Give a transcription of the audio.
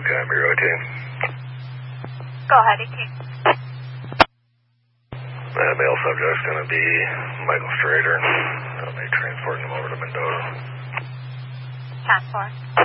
can I be rotating? Go ahead, 18. Male subject's going to be Michael Strader. I'll be transporting him over to Mendoza. Transport.